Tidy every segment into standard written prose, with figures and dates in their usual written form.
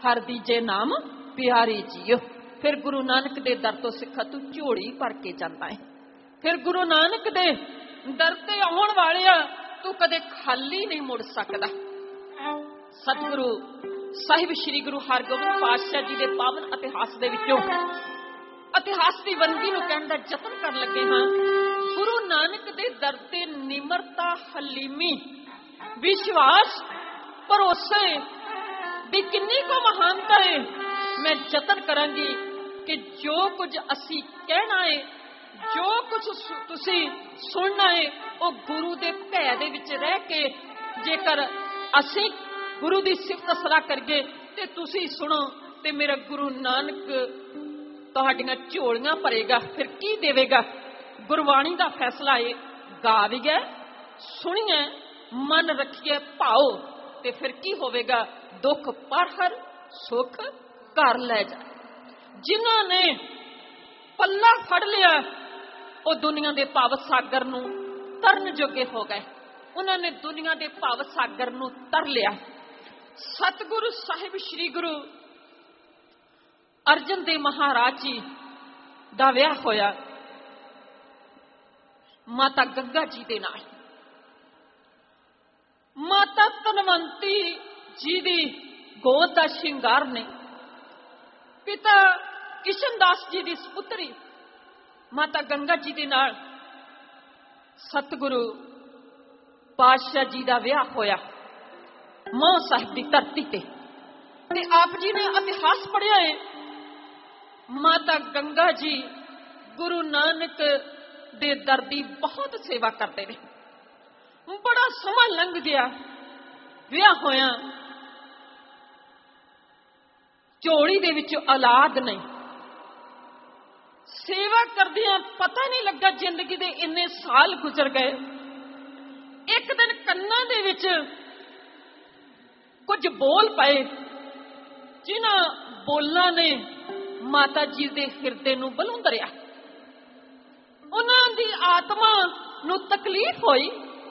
हर दीजे नाम प्यारी जियो। फिर गुरु नानक दे दर तो सिखा तू झोली भर के जाता है। फिर गुरु नानक दे दर ते आउण वालिया तू कदे खाली नहीं मुड़ सकदा। सतगुरु साहिब श्री गुरु हरगोबिंद पातशाह जी के पावन इतिहास दे विचों इतिहास की वंगी नूं कहण दा यतन कर लगे हाँ। गुरु नानक दे दर ते निमरता, हलीमी, विश्वास, भरोसे दी किन्नी को महानता है। मैं यतन करांगी कि जो कुछ असी कहना है, जो कुछ तुसी सुनना है, वो गुरु दे भै दे विच रह के जेकर असी गुरु दी सिफत सलाह करगे ते तुसी सुनो ते मेरा गुरु नानक तुहाडियां झोलियां भरेगा। फिर की देवेगा? गुरबाणी दा फैसला है, गा भी गए, सुनिए, मन रखिए भाओ, ते फिर की होवेगा? दुख पर हर, सुख घर लै जा। जिन्हां ने पल्ला फड़ लिया वो दुनिया के भाव सागर नूं तरन जोगे हो गए। उन्होंने दुनिया के भाव सागर नूं तर लिया। सतगुरु साहिब श्री गुरु अर्जन देव महाराज जी दा विआह होया माता गंगा जी दे नाल। माता धनवंती जी दी गोद दा शिंगार ने। पिता किशन दास जी दी सुपुत्री माता गंगा जी दे नाल सतगुरु पातशाह जी दा विआह होया मोह साहिब दी धरती ते। आप जी ने इतिहास पढ़िया है। माता गंगा जी गुरु नानक दे दर दी बहुत सेवा करते रहे। बड़ा समा लंघ गया, विआह होया, झोली दे विच औलाद नहीं। सेवा करदियां पता नहीं लगा जिंदगी दे इन्ने साल गुजर गए। एक दिन कन्नां दे विच कुछ बोल पाए जिन्हां बोलां ने माता जी दे हिरदे नूं बलूंदरिया। उन्हां दी आत्मा नूं तकलीफ होई।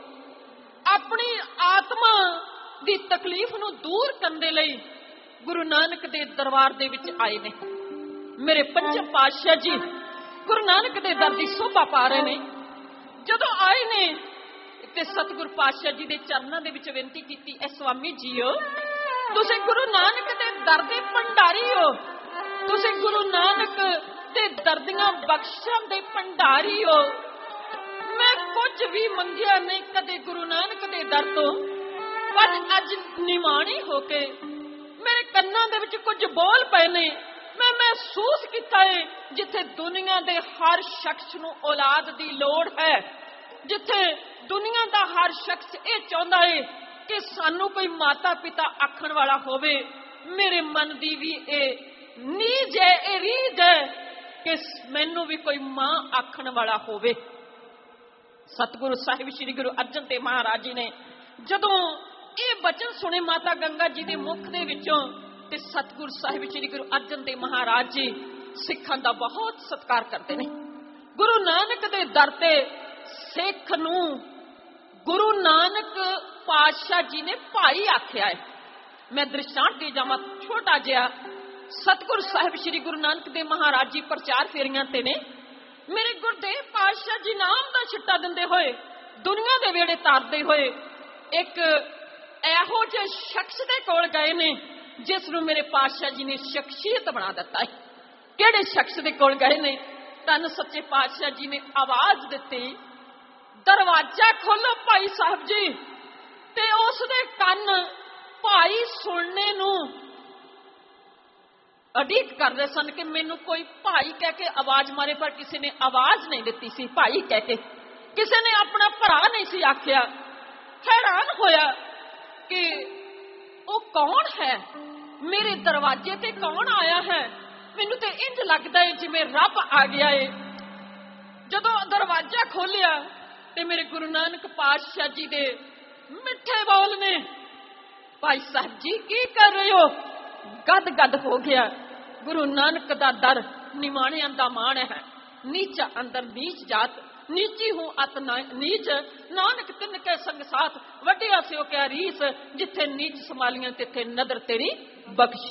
अपनी आत्मा दी तकलीफ नूं दूर करने दे लई गुरु नानक दे दरबार दे विच आए ने। मेरे पंचम पातशाह जी गुरु नानक दे दर दी शोभा पा रहे ने। जदों आए ने ते सतगुरु पातशाह जी दे चरनां दे विच बेनती कीती, ऐ स्वामी जीओ, तुसीं गुरु नानक दे दर दे भंडारी हो। तुसीं गुरु नानक दे दर दीआं बख्शां दे भंडारी हो। मैं कुछ भी मंगिया नहीं कदे गुरु नानक दे दर तो, पर अज निमाणी होके मेरे कन्नां दे विच कुछ बोल पए ने। मैं महसूस किया है जिथे दुनिया दे हर शख्स नूं औलाद दी लोड़ है, जिथे दुनिया दा हर शख्स ये चाहुंदा है कि सानू कोई माता पिता आखण वाला होवे। मेरे मन दी भी नीज है, ये रीझ है कि मैनू भी कोई मां आखण वाला होवे। सतगुरु साहिब श्री गुरु अर्जन देव महाराज जी ने जदों ये बचन सुने माता गंगा जी के मुख दे विचों, ते सतगुरु साहिब श्री गुरु अर्जन देव महाराज जी सिखां दा बहुत सत्कार करते हैं। गुरु नानक दे दर ते सिख नूं गुरु नानक पातशाह जी ने भाई आख्या है। मैं दृष्टांत दे जावां छोटा जिहा। सतगुरु साहिब श्री गुरु नानक देव महाराज जी प्रचार फेरियां ते ने। मेरे गुरुदेव पातशाह जी नाम दा छिट्टा दिंदे होए, दुनिया दे वेड़े तारदे होए, एक एहो जे शख्स दे कोल गए ने जिस नूं मेरे पातशाह जी ने शख्सियत बना दिता है। किहड़े शख्स दे कोल गए ने? धन सच्चे पातशाह जी ने आवाज दिती, दरवाजा खोलो भाई साहब जी। ते उस दे कन भाई सुनने नूं अडीक कर रहे सन कि मैनू कोई भाई कह के आवाज मारे, पर किसी ने आवाज नहीं दी सी। भाई कह के किसी ने अपना भरा नहीं सी आख्या। हैरान होया कि वो कौन है, मेरे दरवाजे ते कौन आया है। मैनू तो इंज लगता है जिवें रब आ गया है। जदों दरवाजा खोलिया ते मेरे गुरु नानक पातशाह जी दे मिठे बोल ने, भाई साहब जी की कर रहे हो? गद गद हो गया। गुरु नानक दा दर निमाणियां दा मान है। नीचा अंदर नीच जात, नीची हूं अत नीच, नानक तिन के संग साथ वड्डिया स्यो क्या रीस। जिथे नीच संभालियां तिथे नदर तेरी बख्शी।